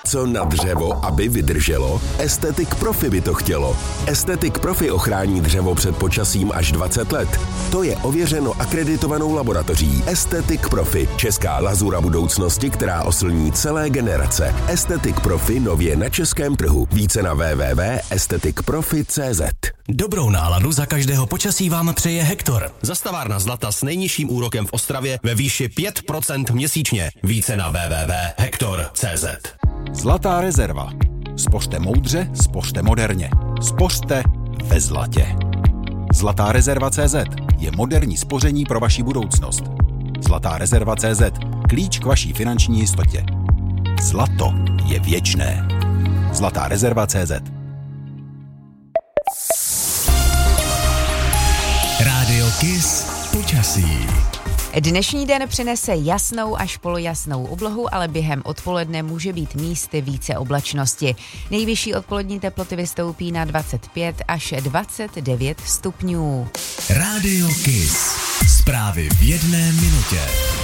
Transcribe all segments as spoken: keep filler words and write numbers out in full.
Něco na dřevo, aby vydrželo? Aesthetic Profi by to chtělo. Aesthetic Profi ochrání dřevo před počasím až dvacet let. To je ověřeno akreditovanou laboratoří Aesthetic Profi, česká lazura budoucnosti, která oslní celé generace. Aesthetic Profi nově na českém trhu. Více na w w w tečka aesthetic profi tečka c z. Dobrou náladu za každého počasí vám přeje Hektor. Zastavárna zlata s nejnižším úrokem v Ostravě ve výši pět procent měsíčně. Více na w w w tečka hektor tečka c z. Zlatá rezerva. Spořte moudře, spořte moderně. Spořte ve zlatě. Zlatá rezerva tečka c z je moderní spoření pro vaši budoucnost. Zlatá rezerva tečka c z. Klíč k vaší finanční jistotě. Zlato je věčné. Zlatá rezerva tečka c z. Rádio Kiss počasí. Dnešní den přinese jasnou až polojasnou oblohu, ale během odpoledne může být místy více oblačnosti. Nejvyšší odpolední teploty vystoupí na dvacet pět až dvacet devět stupňů. Rádio Kiss. Zprávy v jedné minutě.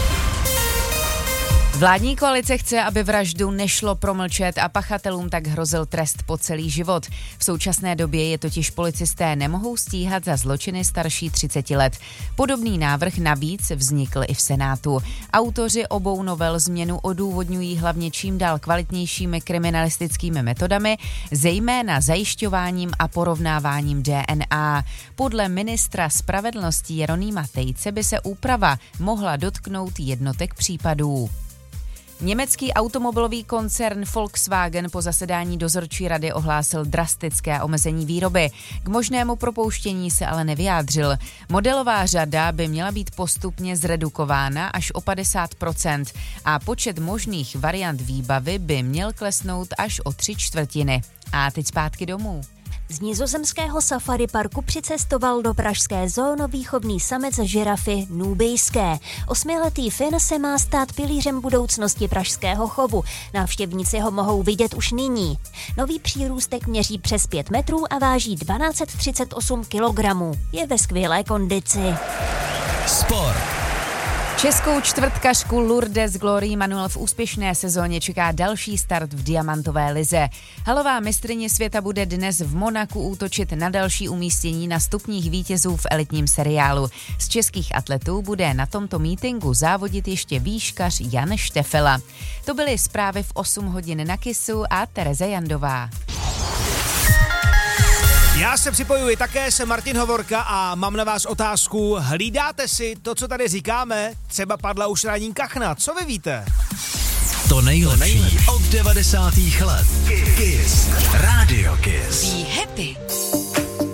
Vládní koalice chce, aby vraždu nešlo promlčet a pachatelům tak hrozil trest po celý život. V současné době je totiž policisté nemohou stíhat za zločiny starší třicet let. Podobný návrh navíc vznikl i v Senátu. Autoři obou novel změnu odůvodňují hlavně čím dál kvalitnějšími kriminalistickými metodami, zejména zajišťováním a porovnáváním D N A. Podle ministra spravedlnosti Jeronýma Tejce by se úprava mohla dotknout jednotek případů. Německý automobilový koncern Volkswagen po zasedání dozorčí rady ohlásil drastické omezení výroby. K možnému propouštění se ale nevyjádřil. Modelová řada by měla být postupně zredukována až o padesát procent a počet možných variant výbavy by měl klesnout až o tři čtvrtiny. A teď zpátky domů. Z nizozemského safari parku přicestoval do pražské zoo výchovný samec žirafy nubijské. Osmiletý Fin se má stát pilířem budoucnosti pražského chovu. Návštěvníci ho mohou vidět už nyní. Nový přírůstek měří přes pět metrů a váží dvanáct set třicet osm kilogramů. Je ve skvělé kondici. Sport. Českou čtvrtkařku Lourdes Glory Manuel v úspěšné sezóně čeká další start v diamantové lize. Halová mistryně světa bude dnes v Monaku útočit na další umístění na stupních vítězů v elitním seriálu. Z českých atletů bude na tomto mítinku závodit ještě výškař Jan Štefela. To byly zprávy v osm hodin na Kissu a Tereza Jandová. Já se připojuji také, jsem Martin Hovorka a mám na vás otázku. Hlídáte si to, co tady říkáme? Třeba padla už ranní kachna, co vy víte? To nejlepší od devadesátých let. Kiss.